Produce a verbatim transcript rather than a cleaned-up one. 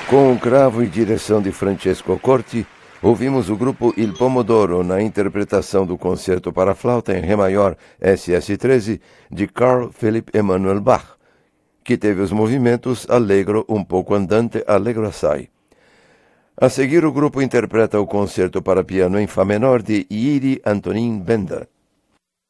Com o cravo e direção de Francesco Corti, ouvimos o grupo Il Pomodoro na interpretação do concerto para flauta em Ré maior S S treze de Carl Philipp Emanuel Bach, que teve os movimentos Allegro un poco andante, Allegro assai. A seguir, o grupo interpreta o concerto para piano em Fá menor de Yuri Antonin Benda.